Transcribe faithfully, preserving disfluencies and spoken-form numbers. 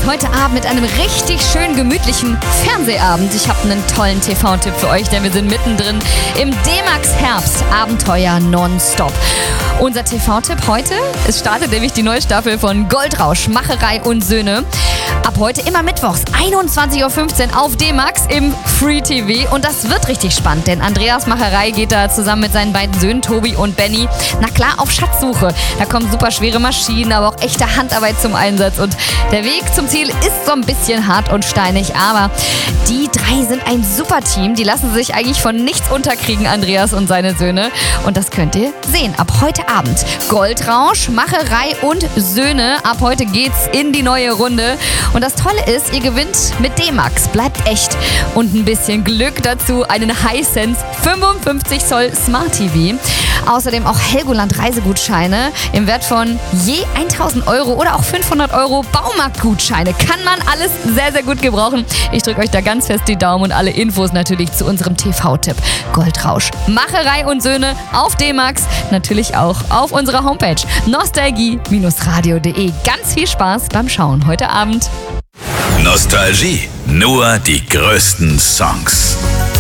heute Abend mit einem richtig schön gemütlichen Fernsehabend. Ich habe einen tollen T V-Tipp für euch, denn wir sind mittendrin im D-Max Herbst Abenteuer nonstop. Unser T V-Tipp heute, es startet nämlich die neue Staffel von Goldrausch, Macherei und Söhne. Ab heute immer mittwochs, einundzwanzig Uhr fünfzehn auf D-Max im Free T V. Und das wird richtig spannend, denn Andreas Macherei geht da zusammen mit seinen beiden Söhnen Tobi und Benny, na klar, auf Schatzsuche. Da kommen super schwere Maschinen, aber auch echte Handarbeit zum Einsatz. Und der Weg zum Ziel ist so ein bisschen hart und steinig, aber die drei sind ein super Team. Die lassen sich eigentlich von nichts unterkriegen, Andreas und seine Söhne. Und das könnt ihr sehen ab heute Abend. Goldrausch, Macherei und Söhne. Ab heute geht's in die neue Runde. Und das Tolle ist, ihr gewinnt mit D-Max. Bleibt echt. Und ein bisschen Glück dazu einen Hisense fünfundfünfzig Zoll Smart T V. Außerdem auch Helgoland Reisegutscheine im Wert von je tausend Euro oder auch fünfhundert Euro Baumarktgutscheine. Kann man alles sehr, sehr gut gebrauchen. Ich drücke euch da ganz fest die Daumen und alle Infos natürlich zu unserem T V-Tipp. Goldrausch, Macherei und Söhne auf D-Max. Natürlich auch auf unserer Homepage nostalgie radio punkt de. Ganz viel Spaß beim Schauen heute Abend. Nostalgie, nur die größten Songs.